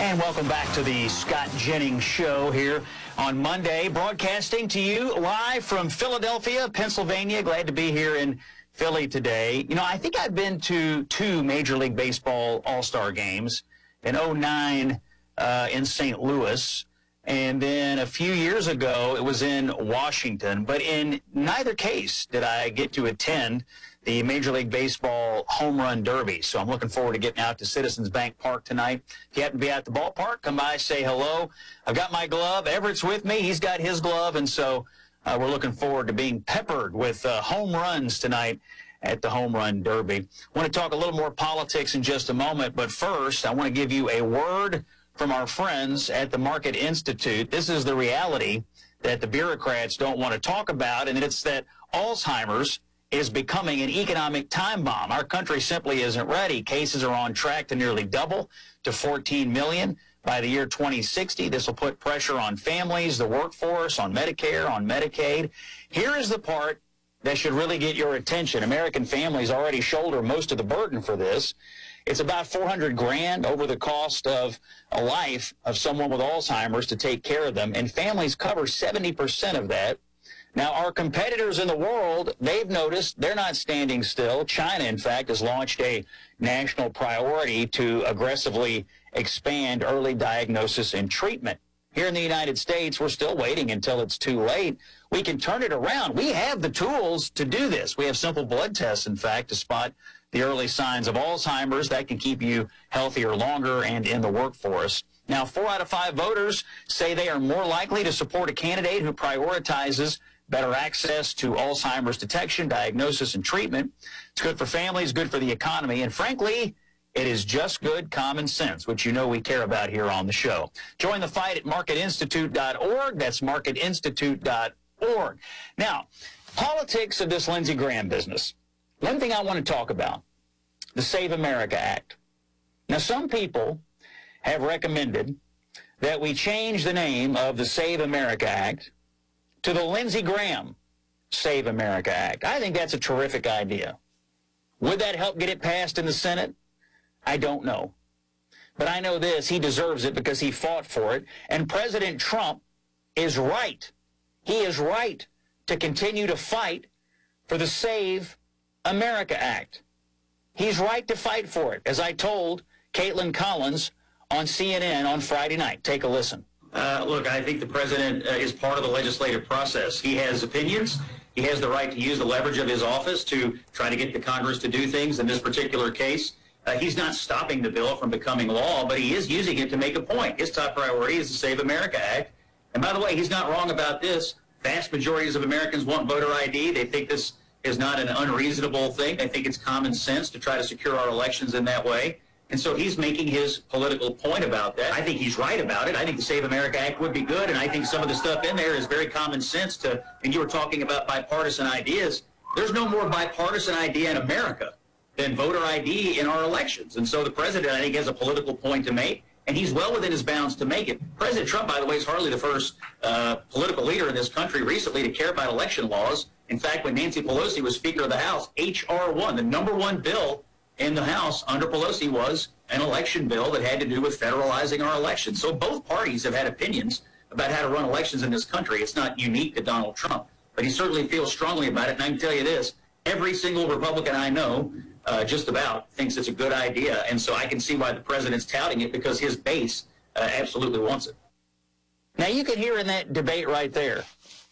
And welcome back to the Scott Jennings Show here on Monday, broadcasting to you live from Philadelphia, Pennsylvania. Glad to be here in Philly today. You know, I think I've been to 2 Major League Baseball All-Star games, in 2009 in St. Louis, and then a few years ago it was in Washington. But in neither case did I get to attend the Major League Baseball Home Run Derby. So I'm looking forward to getting out to Citizens Bank Park tonight. If you happen to be at the ballpark, come by, say hello. I've got my glove. Everett's with me. He's got his glove. And so we're looking forward to being peppered with home runs tonight at the Home Run Derby. I want to talk a little more politics in just a moment. But first, I want to give you a word from our friends at the Market Institute. This is the reality that the bureaucrats don't want to talk about, and it's that Alzheimer's is becoming an economic time bomb. Our country simply isn't ready. Cases are on track to nearly double to 14 million by the year 2060. This will put pressure on families, the workforce, on Medicare, on Medicaid. Here is the part that should really get your attention. American families already shoulder most of the burden for this. It's about $400 grand over the cost of a life of someone with Alzheimer's to take care of them, and families cover 70% of that. Now, our competitors in the world, they've noticed they're not standing still. China, in fact, has launched a national priority to aggressively expand early diagnosis and treatment. Here in the United States, we're still waiting until it's too late. We can turn it around. We have the tools to do this. We have simple blood tests, in fact, to spot the early signs of Alzheimer's. That can keep you healthier longer and in the workforce. Now, 4 out of 5 voters say they are more likely to support a candidate who prioritizes better access to Alzheimer's detection, diagnosis, and treatment. It's good for families, good for the economy, and frankly, it is just good common sense, which you know we care about here on the show. Join the fight at marketinstitute.org. That's marketinstitute.org. Now, politics of this Lindsey Graham business. One thing I want to talk about, the Save America Act. Now, some people have recommended that we change the name of the Save America Act to the Lindsey Graham Save America Act. I think that's a terrific idea. Would that help get it passed in the Senate? I don't know. But I know this, he deserves it because he fought for it. And President Trump is right. He is right to continue to fight for the Save America Act. He's right to fight for it, as I told Caitlin Collins on CNN on Friday night. Take a listen. Look, I think the president is part of the legislative process. He has opinions. He has the right to use the leverage of his office to try to get the Congress to do things. In this particular case, he's not stopping the bill from becoming law, but he is using it to make a point. His top priority is the Save America Act. And by the way, he's not wrong about this. Vast majorities of Americans want voter ID. They think this is not an unreasonable thing. They think it's common sense to try to secure our elections in that way. And so he's making his political point about that. I think he's right about it. I think the Save America Act would be good, and I think some of the stuff in there is very common sense and you were talking about bipartisan ideas. There's no more bipartisan idea in America than voter ID in our elections. And so the president, I think, has a political point to make, and he's well within his bounds to make it. President Trump, by the way, is hardly the first political leader in this country recently to care about election laws. In fact, when Nancy Pelosi was Speaker of the House, H.R. 1, the #1 bill in the House under Pelosi, was an election bill that had to do with federalizing our elections. So both parties have had opinions about how to run elections in this country. It's not unique to Donald Trump, but he certainly feels strongly about it. And I can tell you this, every single Republican I know just about thinks it's a good idea. And so I can see why the president's touting it, because his base absolutely wants it. Now, you can hear in that debate right there,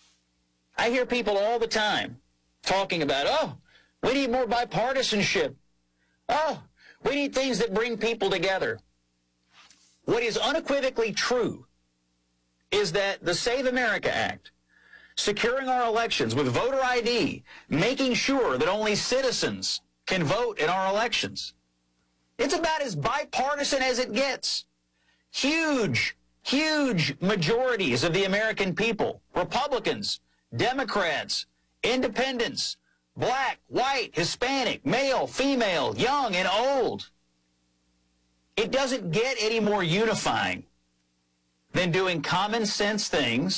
I hear people all the time talking about, oh, we need more bipartisanship. Oh, we need things that bring people together. What is unequivocally true is that the Save America Act, securing our elections with voter ID, making sure that only citizens can vote in our elections, it's about as bipartisan as it gets. Huge majorities of the American people, Republicans, Democrats, independents, black, white, Hispanic, male, female, young, and old. It doesn't get any more unifying than doing common sense things